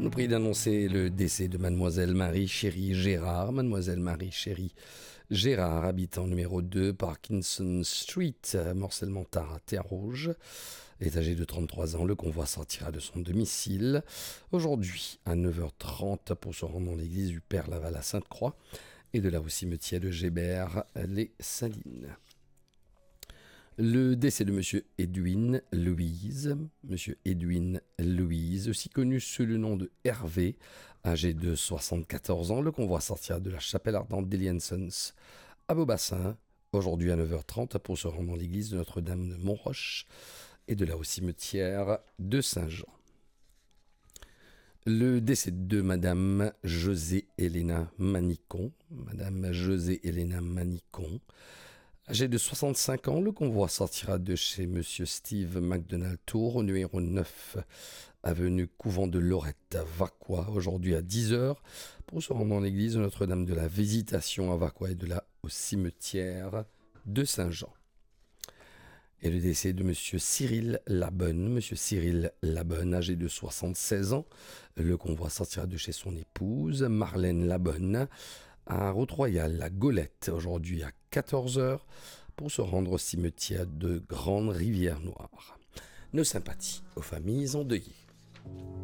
Nous prie d'annoncer le décès de Mademoiselle Marie Chérie Gérard. Mademoiselle Marie Chérie Gérard, habitant numéro 2, Parkinson Street, Morcellement-Tard à Terre-Rouge, est âgée de 33 ans. Le convoi sortira de son domicile aujourd'hui à 9h30 pour se rendre dans l'église du Père Laval à Sainte-Croix et de là au cimetière de Gébert-les-Salines. Le décès de Monsieur Edwin Louise, aussi connu sous le nom de Hervé, âgé de 74 ans. Le convoi sortira de la chapelle ardente d'Eliansons à Beaubassin, aujourd'hui à 9h30 pour se rendre dans l'église de Notre-Dame de Montroche et de là au cimetière de Saint-Jean. Le décès de Madame José-Héléna Manicon, âgée de 65 ans, le convoi sortira de chez Monsieur Steve McDonald Tour au numéro 9, avenue Couvent de Lorette à Vacquois, aujourd'hui à 10h, pour se rendre dans l'église de Notre-Dame de la Visitation à Vacquois et de là au cimetière de Saint-Jean. Et le décès de Monsieur Cyril Labonne, âgé de 76 ans, le convoi sortira de chez son épouse Marlène Labonne, à Route Royale, la Golette, aujourd'hui à 14h, pour se rendre au cimetière de Grande Rivière Noire. Nos sympathies aux familles endeuillées.